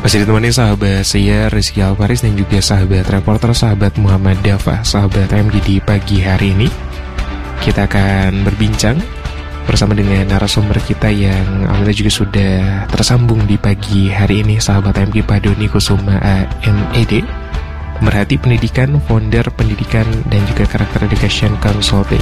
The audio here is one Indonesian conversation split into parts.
Masih ditemani sahabat saya Rizky Alvaris dan juga sahabat reporter, sahabat Muhammad Dafa, sahabat MG di pagi hari ini. Kita akan berbincang bersama dengan narasumber kita yang alhamdulillah juga sudah tersambung di pagi hari ini, sahabat MG, Pak Doni Kusuma MED, pemerhati pendidikan, founder pendidikan dan juga karakter education consulting.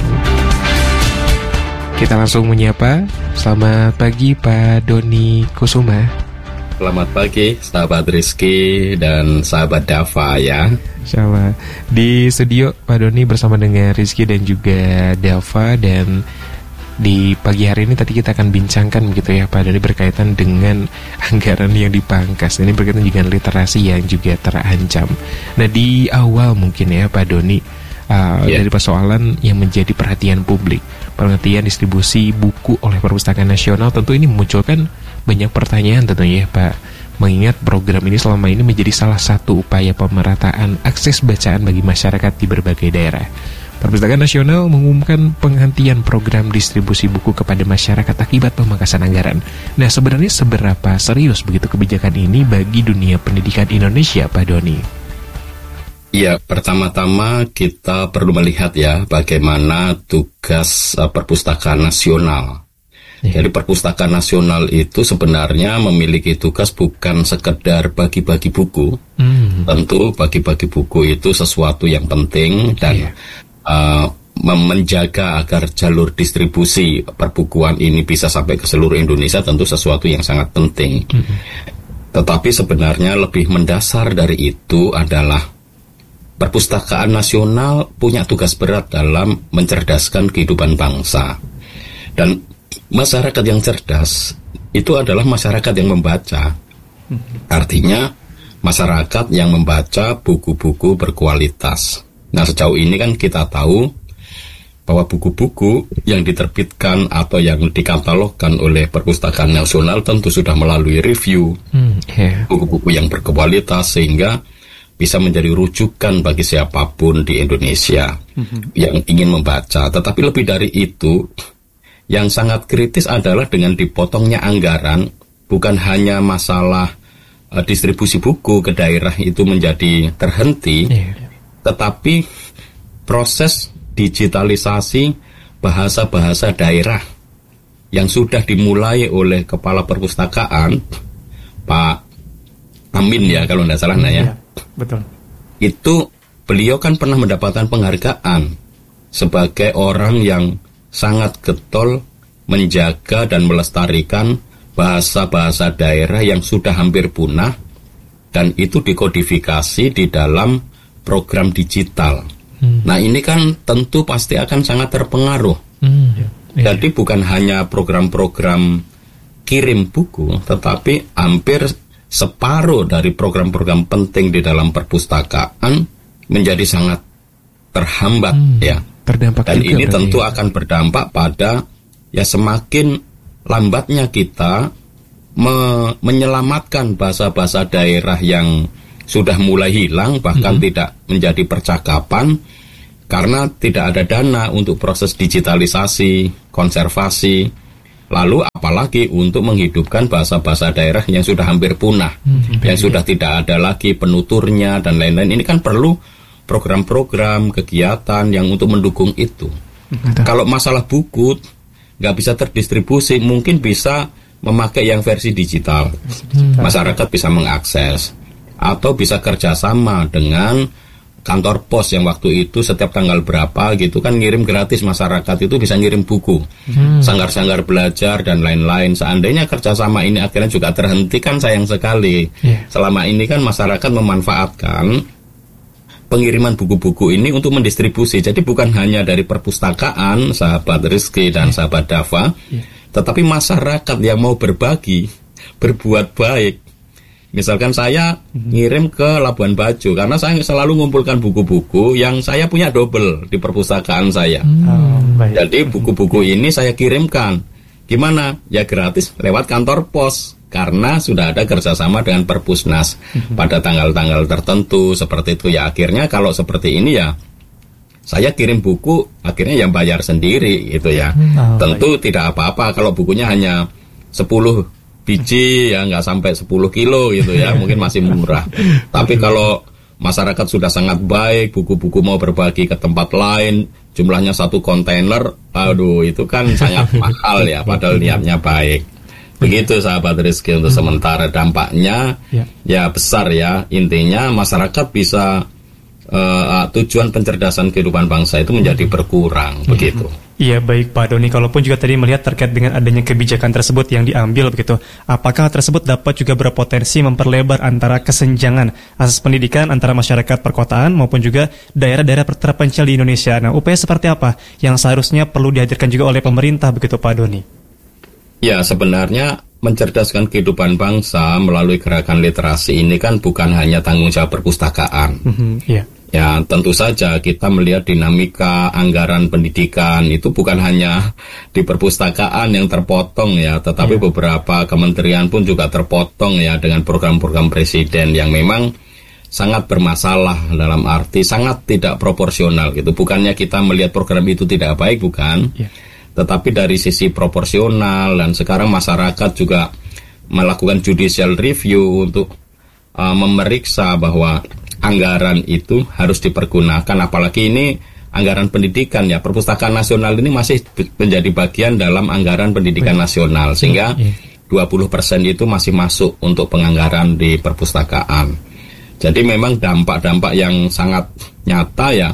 Kita langsung menyapa. Selamat pagi Pak Doni Kusuma. Selamat pagi sahabat Rizky dan sahabat Dafa ya. Insyaallah. Di studio Pak Doni bersama dengan Rizky dan juga Dafa. Dan di pagi hari ini tadi kita akan bincangkan begitu ya Pak Doni, berkaitan dengan anggaran yang dipangkas. Ini berkaitan dengan literasi yang juga terancam. Nah, di awal mungkin ya Pak Doni, dari persoalan yang menjadi perhatian publik, pengertian distribusi buku oleh Perpustakaan Nasional, tentu ini memunculkan banyak pertanyaan tentunya ya Pak, mengingat program ini selama ini menjadi salah satu upaya pemerataan akses bacaan bagi masyarakat di berbagai daerah. Perpustakaan Nasional mengumumkan penghentian program distribusi buku kepada masyarakat akibat pemangkasan anggaran. Nah, sebenarnya seberapa serius begitu kebijakan ini bagi dunia pendidikan Indonesia, Pak Doni? Ya, pertama-tama kita perlu melihat ya bagaimana tugas Perpustakaan Nasional. Jadi Perpustakaan Nasional itu sebenarnya memiliki tugas bukan sekedar bagi-bagi buku. Tentu bagi-bagi buku itu sesuatu yang penting dan menjaga agar jalur distribusi perbukuan ini bisa sampai ke seluruh Indonesia tentu sesuatu yang sangat penting. Tetapi sebenarnya lebih mendasar dari itu adalah Perpustakaan Nasional punya tugas berat dalam mencerdaskan kehidupan bangsa. Dan masyarakat yang cerdas itu adalah masyarakat yang membaca. Artinya masyarakat yang membaca buku-buku berkualitas. Nah, sejauh ini kan kita tahu bahwa buku-buku yang diterbitkan atau yang dikatalogkan oleh Perpustakaan Nasional tentu sudah melalui review. Buku-buku yang berkualitas sehingga bisa menjadi rujukan bagi siapapun di Indonesia yang ingin membaca. Tetapi lebih dari itu, yang sangat kritis adalah dengan dipotongnya anggaran, bukan hanya masalah distribusi buku ke daerah itu menjadi terhenti, tetapi proses digitalisasi bahasa-bahasa daerah yang sudah dimulai oleh Kepala Perpustakaan, Pak Amin ya kalau tidak salah Betul. Itu beliau kan pernah mendapatkan penghargaan sebagai orang yang sangat getol menjaga dan melestarikan bahasa-bahasa daerah yang sudah hampir punah, dan itu dikodifikasi di dalam program digital. Nah, ini kan tentu pasti akan sangat terpengaruh. Jadi bukan hanya program-program kirim buku, tetapi hampir separuh dari program-program penting di dalam perpustakaan menjadi sangat terhambat ya. Terdampak. Dan ini tentu akan berdampak pada ya semakin lambatnya kita menyelamatkan bahasa-bahasa daerah yang sudah mulai hilang, bahkan tidak menjadi percakapan karena tidak ada dana untuk proses digitalisasi, konservasi. Lalu apalagi untuk menghidupkan bahasa-bahasa daerah yang sudah hampir punah, yang sudah tidak ada lagi penuturnya dan lain-lain. Ini kan perlu program-program, kegiatan yang untuk mendukung itu. Kalau masalah buku nggak bisa terdistribusi, mungkin bisa memakai yang versi digital. Masyarakat bisa mengakses, atau bisa kerjasama dengan kantor pos yang waktu itu setiap tanggal berapa gitu kan ngirim gratis, masyarakat itu bisa ngirim buku, sanggar-sanggar belajar dan lain-lain. Seandainya kerjasama ini akhirnya juga terhenti kan sayang sekali. Selama ini kan masyarakat memanfaatkan pengiriman buku-buku ini untuk mendistribusi. Jadi bukan hanya dari perpustakaan, sahabat Rizky dan sahabat Dafa, tetapi masyarakat yang mau berbagi, berbuat baik. Misalkan saya ngirim ke Labuan Bajo, karena saya selalu ngumpulkan buku-buku yang saya punya double di perpustakaan saya. Jadi buku-buku ini saya kirimkan. Gimana? Ya gratis lewat kantor pos, karena sudah ada kerjasama dengan Perpusnas pada tanggal-tanggal tertentu seperti itu. Ya akhirnya kalau seperti ini ya saya kirim buku, akhirnya yang bayar sendiri gitu ya. Tentu tidak apa-apa kalau bukunya hanya 10 biji ya nggak sampai 10 kilo gitu ya, mungkin masih murah. Tapi kalau masyarakat sudah sangat baik, buku-buku mau berbagi ke tempat lain, jumlahnya 1 kontainer, aduh itu kan sangat mahal ya, padahal niatnya baik. Begitu sahabat Rizky untuk sementara. Dampaknya ya besar ya, intinya masyarakat bisa tujuan pencerdasan kehidupan bangsa itu menjadi berkurang, begitu. Iya, baik Pak Doni, kalaupun juga tadi melihat terkait dengan adanya kebijakan tersebut yang diambil begitu, apakah tersebut dapat juga berpotensi memperlebar antara kesenjangan akses pendidikan antara masyarakat perkotaan maupun juga daerah-daerah terpencil di Indonesia? Nah, upaya seperti apa yang seharusnya perlu dihadirkan juga oleh pemerintah begitu Pak Doni? Ya, sebenarnya mencerdaskan kehidupan bangsa melalui gerakan literasi ini kan bukan hanya tanggung jawab perpustakaan. Ya, tentu saja kita melihat dinamika anggaran pendidikan itu bukan hanya di perpustakaan yang terpotong ya, tetapi beberapa kementerian pun juga terpotong ya dengan program-program presiden yang memang sangat bermasalah, dalam arti sangat tidak proporsional gitu. Bukannya kita melihat program itu tidak baik, bukan. Tetapi dari sisi proporsional, dan sekarang masyarakat juga melakukan judicial review untuk memeriksa bahwa anggaran itu harus dipergunakan, apalagi ini anggaran pendidikan ya, perpustakaan nasional ini masih menjadi bagian dalam anggaran pendidikan nasional, sehingga 20% itu masih masuk untuk penganggaran di perpustakaan. Jadi memang dampak-dampak yang sangat nyata ya,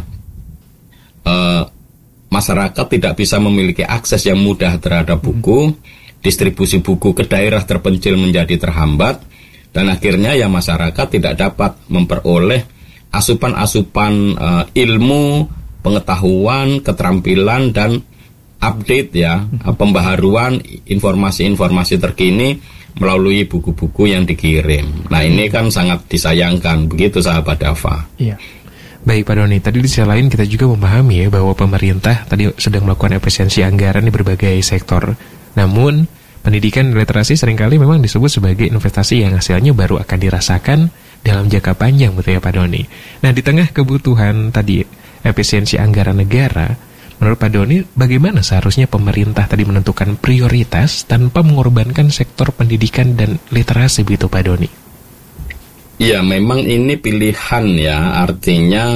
masyarakat tidak bisa memiliki akses yang mudah terhadap buku, distribusi buku ke daerah terpencil menjadi terhambat, dan akhirnya ya masyarakat tidak dapat memperoleh asupan-asupan ilmu, pengetahuan, keterampilan, dan update ya, pembaharuan informasi-informasi terkini melalui buku-buku yang dikirim. Nah, ini kan sangat disayangkan, begitu sahabat Dava. Iya. Baik Pak Doni, tadi di sisi lain kita juga memahami ya bahwa pemerintah tadi sedang melakukan efisiensi anggaran di berbagai sektor. Namun pendidikan dan literasi seringkali memang disebut sebagai investasi yang hasilnya baru akan dirasakan dalam jangka panjang, betul ya Pak Doni. Nah, di tengah kebutuhan tadi efisiensi anggaran negara, menurut Pak Doni, bagaimana seharusnya pemerintah tadi menentukan prioritas tanpa mengorbankan sektor pendidikan dan literasi, begitu Pak Doni? Ya, memang ini pilihan ya, artinya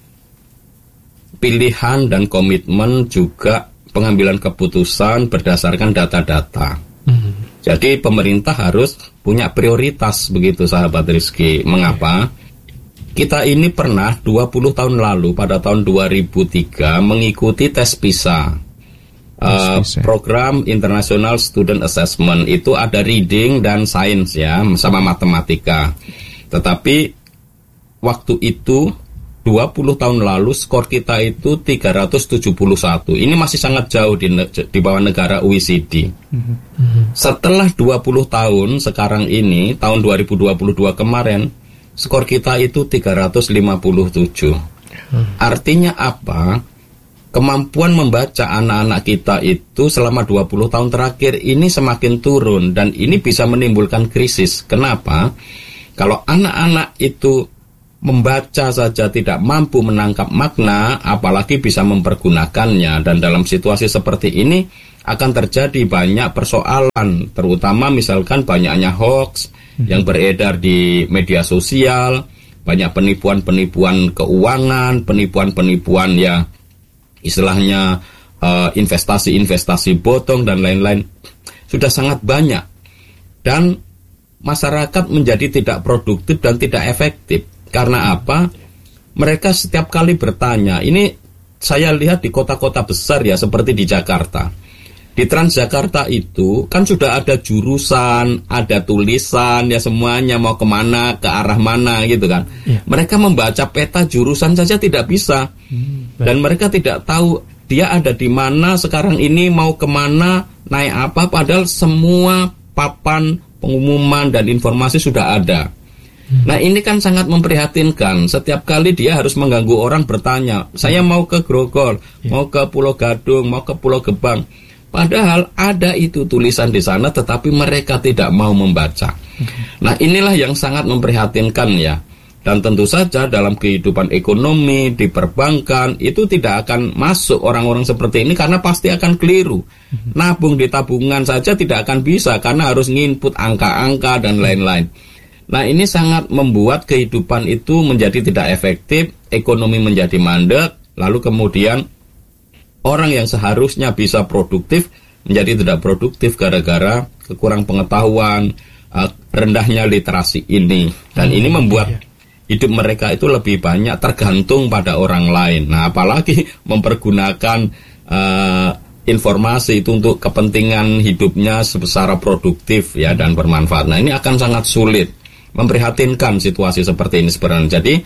pilihan dan komitmen juga pengambilan keputusan berdasarkan data-data. Jadi pemerintah harus punya prioritas, begitu sahabat Rizky. Mengapa? Kita ini pernah 20 tahun lalu pada tahun 2003 mengikuti tes PISA. Program International Student Assessment itu ada reading dan science ya, sama matematika. Tetapi waktu itu 20 tahun lalu skor kita itu 371. Ini masih sangat jauh di bawah negara OECD. Setelah 20 tahun sekarang ini, tahun 2022 kemarin, skor kita itu 357. Artinya apa? Kemampuan membaca anak-anak kita itu selama 20 tahun terakhir ini semakin turun, dan ini bisa menimbulkan krisis. Kenapa? Kalau anak-anak itu membaca saja tidak mampu menangkap makna, apalagi bisa mempergunakannya. Dan dalam situasi seperti ini akan terjadi banyak persoalan, terutama misalkan banyaknya hoax yang beredar di media sosial, banyak penipuan-penipuan keuangan, penipuan-penipuan ya istilahnya investasi-investasi bodong dan lain-lain, sudah sangat banyak. Dan masyarakat menjadi tidak produktif dan tidak efektif. Karena apa? Mereka setiap kali bertanya, ini saya lihat di kota-kota besar ya, seperti di Jakarta. Di Transjakarta itu kan sudah ada jurusan, ada tulisan, ya semuanya mau kemana, ke arah mana gitu kan. Mereka membaca peta jurusan saja tidak bisa. Dan mereka tidak tahu dia ada di mana sekarang ini, mau kemana, naik apa, padahal semua papan pengumuman dan informasi sudah ada. Nah, ini kan sangat memprihatinkan. Setiap kali dia harus mengganggu orang bertanya, saya mau ke Grogol, mau ke Pulau Gadung, mau ke Pulau Gebang. Padahal ada itu tulisan di sana, tetapi mereka tidak mau membaca. Nah, inilah yang sangat memprihatinkan ya. Dan tentu saja dalam kehidupan ekonomi, di perbankan, itu tidak akan masuk orang-orang seperti ini karena pasti akan keliru. Nabung di tabungan saja tidak akan bisa karena harus nginput angka-angka dan lain-lain. Nah, ini sangat membuat kehidupan itu menjadi tidak efektif, ekonomi menjadi mandek, lalu kemudian orang yang seharusnya bisa produktif menjadi tidak produktif gara-gara kekurang pengetahuan, rendahnya literasi ini. Dan ini membuat hidup mereka itu lebih banyak tergantung pada orang lain. Nah, apalagi mempergunakan informasi itu untuk kepentingan hidupnya secara produktif ya dan bermanfaat. Nah, ini akan sangat sulit. Memprihatinkan situasi seperti ini sebenarnya. Jadi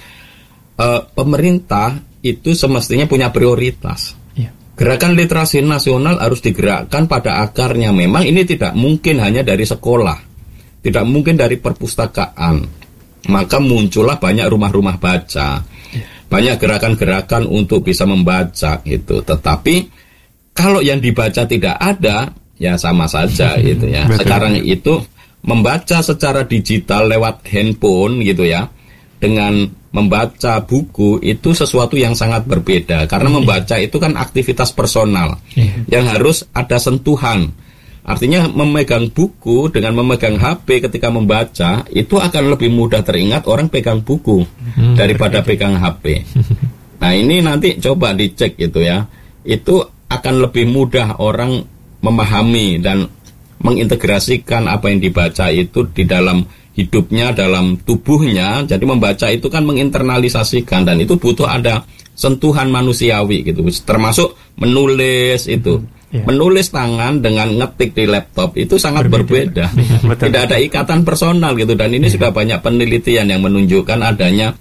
pemerintah itu semestinya punya prioritas. Gerakan literasi nasional harus digerakkan pada akarnya. Memang ini tidak mungkin hanya dari sekolah, tidak mungkin dari perpustakaan. Maka muncullah banyak rumah-rumah baca, banyak gerakan-gerakan untuk bisa membaca gitu. Tetapi kalau yang dibaca tidak ada, ya sama saja gitu ya. Sekarang itu membaca secara digital lewat handphone gitu ya, dengan membaca buku itu sesuatu yang sangat berbeda. Karena membaca itu kan aktivitas personal yang harus ada sentuhan. Artinya memegang buku dengan memegang HP ketika membaca itu akan lebih mudah teringat orang pegang buku daripada pegang HP. Nah, ini nanti coba dicek gitu ya. Itu akan lebih mudah orang memahami dan mengintegrasikan apa yang dibaca itu di dalam hidupnya, dalam tubuhnya. Jadi membaca itu kan menginternalisasikan dan itu butuh ada sentuhan manusiawi gitu. Termasuk menulis itu. Menulis tangan dengan ngetik di laptop itu sangat berbeda. Tidak ada ikatan personal gitu. Dan ini sudah banyak penelitian yang menunjukkan adanya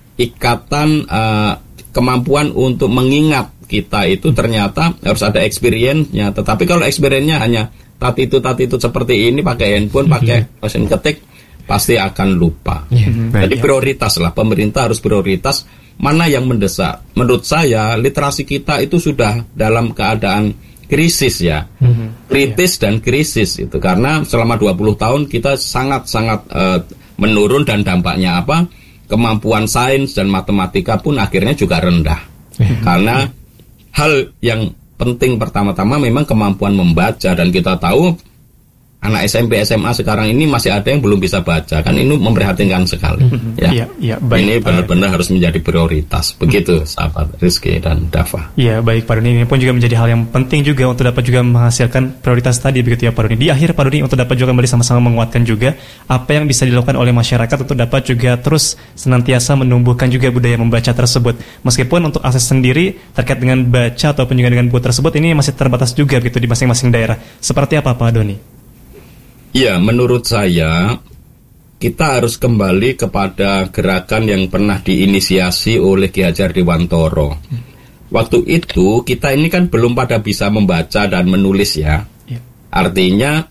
ikatan kemampuan untuk mengingat kita itu ternyata harus ada experience-nya. Tetapi kalau experience-nya hanya tadi itu seperti ini pakai handphone, pakai mesin ketik, pasti akan lupa. Jadi prioritas lah, pemerintah harus prioritas mana yang mendesak. Menurut saya literasi kita itu sudah dalam keadaan krisis ya, kritis dan krisis itu karena selama 20 tahun kita sangat-sangat menurun dan dampaknya apa? Kemampuan sains dan matematika pun akhirnya juga rendah. Karena hal yang penting pertama-tama memang kemampuan membaca dan kita tahu anak SMP, SMA sekarang ini masih ada yang belum bisa baca, kan ini memprihatinkan sekali. Baik, ini benar-benar harus menjadi prioritas. Begitu, sahabat Rizky dan Dava. Iya, baik Pak Doni. Ini pun juga menjadi hal yang penting juga untuk dapat juga menghasilkan prioritas tadi, begitu ya Pak Doni. Di akhir Pak Doni, untuk dapat juga kembali sama-sama menguatkan juga apa yang bisa dilakukan oleh masyarakat untuk dapat juga terus senantiasa menumbuhkan juga budaya membaca tersebut. Meskipun untuk akses sendiri terkait dengan baca ataupun juga dengan buku tersebut ini masih terbatas juga gitu di masing-masing daerah. Seperti apa Pak Doni? Ya, menurut saya kita harus kembali kepada gerakan yang pernah diinisiasi oleh Ki Hajar Dewantoro. Waktu itu kita ini kan belum pada bisa membaca dan menulis ya. Artinya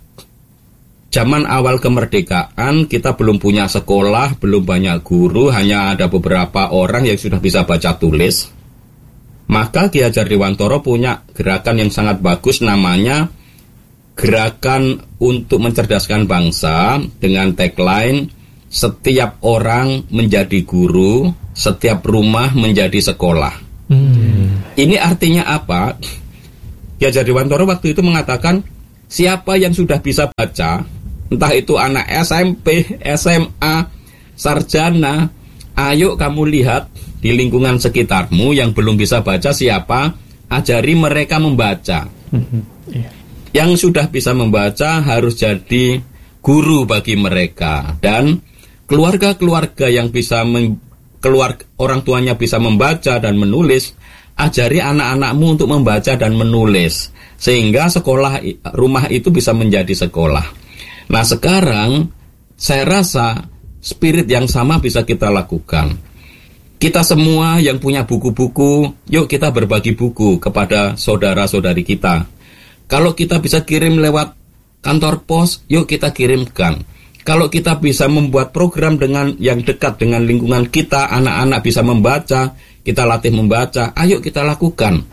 zaman awal kemerdekaan kita belum punya sekolah, belum banyak guru, hanya ada beberapa orang yang sudah bisa baca tulis. Maka Ki Hajar Dewantoro punya gerakan yang sangat bagus namanya Gerakan untuk Mencerdaskan Bangsa dengan tagline setiap orang menjadi guru, setiap rumah menjadi sekolah. Ini artinya apa? Ki Hajar Dewantoro waktu itu mengatakan siapa yang sudah bisa baca, entah itu anak SMP, SMA, sarjana, ayo kamu lihat di lingkungan sekitarmu yang belum bisa baca siapa, ajari mereka membaca. Yang sudah bisa membaca harus jadi guru bagi mereka. Dan keluarga-keluarga yang bisa orang tuanya bisa membaca dan menulis, ajari anak-anakmu untuk membaca dan menulis. Sehingga rumah itu bisa menjadi sekolah. Nah sekarang saya rasa spirit yang sama bisa kita lakukan. Kita semua yang punya buku-buku, yuk kita berbagi buku kepada saudara-saudari kita. Kalau kita bisa kirim lewat kantor pos, yuk kita kirimkan. Kalau kita bisa membuat program dengan yang dekat dengan lingkungan kita, anak-anak bisa membaca, kita latih membaca, ayo kita lakukan.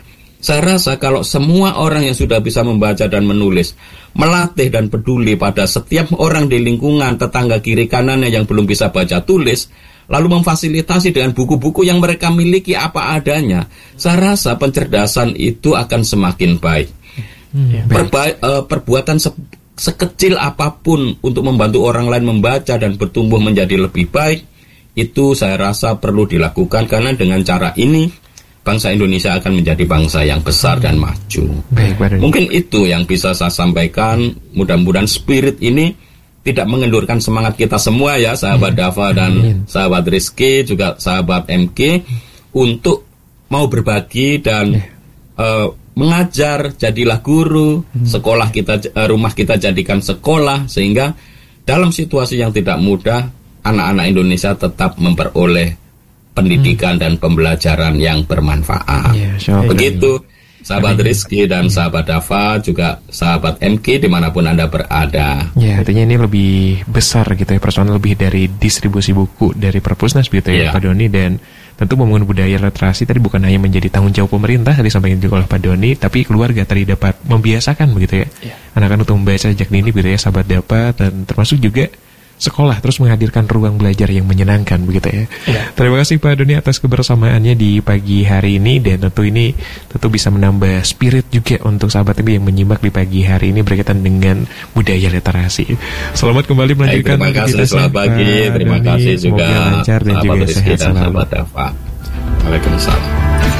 Saya rasa kalau semua orang yang sudah bisa membaca dan menulis melatih dan peduli pada setiap orang di lingkungan, tetangga kiri kanannya yang belum bisa baca tulis, lalu memfasilitasi dengan buku-buku yang mereka miliki apa adanya, saya rasa pencerdasan itu akan semakin baik. Perbuatan sekecil apapun untuk membantu orang lain membaca dan bertumbuh menjadi lebih baik, itu saya rasa perlu dilakukan, karena dengan cara ini bangsa Indonesia akan menjadi bangsa yang besar dan maju. Baik, mungkin itu yang bisa saya sampaikan. Mudah-mudahan spirit ini tidak mengendurkan semangat kita semua ya, sahabat Dava dan sahabat Rizky, juga sahabat MK, untuk mau berbagi dan mengajar. Jadilah guru, sekolah kita, rumah kita jadikan sekolah, sehingga dalam situasi yang tidak mudah, anak-anak Indonesia tetap memperoleh pendidikan dan pembelajaran yang bermanfaat. Begitu sahabat Rizky dan sahabat Dava, juga sahabat MK dimanapun Anda berada. Ya, artinya ini lebih besar gitu ya, persoalan lebih dari distribusi buku dari Perpusnas gitu ya, Pak Doni. Dan tentu membangun budaya literasi tadi bukan hanya menjadi tanggung jawab pemerintah, tadi disampaikan juga oleh Pak Doni, tapi keluarga tadi dapat membiasakan begitu ya, anak-anak untuk membaca sejak dini gitu ya, sahabat Dava, dan termasuk juga sekolah terus menghadirkan ruang belajar yang menyenangkan begitu ya. Terima kasih Pak Doni atas kebersamaannya di pagi hari ini, dan tentu bisa menambah spirit juga untuk sahabat yang menyimak di pagi hari ini berkaitan dengan budaya literasi. Selamat kembali melanjutkan terima kasih, selamat pagi. Terima kasih juga lancar dan juga sehat selalu. Sahabat Dava. Waalaikumsalam.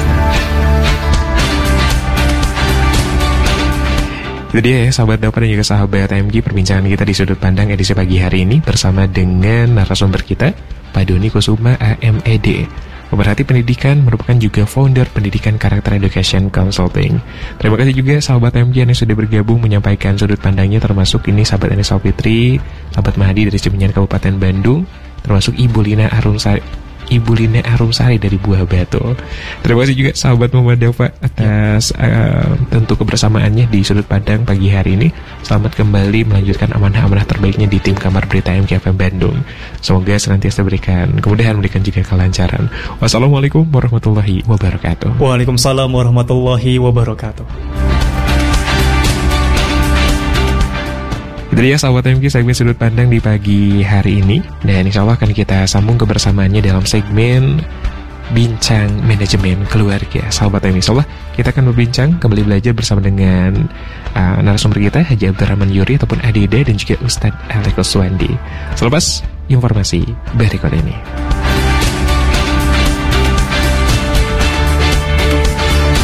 Itu dia ya sahabat Dava dan juga sahabat MG, perbincangan kita di Sudut Pandang edisi pagi hari ini bersama dengan narasumber kita, Pak Doni Kusuma AMED, pemerhati pendidikan, merupakan juga founder Pendidikan Karakter Education Consulting. Terima kasih juga sahabat MG yang sudah bergabung menyampaikan sudut pandangnya, termasuk ini sahabat Anissa Fitri, sahabat Mahdi dari Cimenyan Kabupaten Bandung, termasuk Ibu Lina Arumsari dari Buah Batu. Terima kasih juga sahabat Muhammad Dava atas tentu kebersamaannya di Sudut Pandang pagi hari ini. Selamat kembali melanjutkan amanah-amanah terbaiknya di tim Kamar Berita MKFM Bandung. Semoga senantiasa berikan kemudahan, memberikan juga kelancaran. Wassalamualaikum warahmatullahi wabarakatuh. Waalaikumsalam warahmatullahi wabarakatuh. Itu dia sahabat MK, segmen Sudut Pandang di pagi hari ini. Dan insya Allah akan kita sambung kebersamaannya dalam segmen Bincang Manajemen Keluarga. Sahabat MK, insya Allah kita akan berbincang, kembali belajar bersama dengan narasumber kita, Haji Abdurrahman Yuri ataupun Adida, dan juga Ustadz Alex Oswandi. Selepas informasi berikut ini.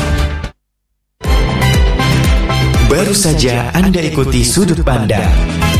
Baru saja Anda ikuti Sudut Pandang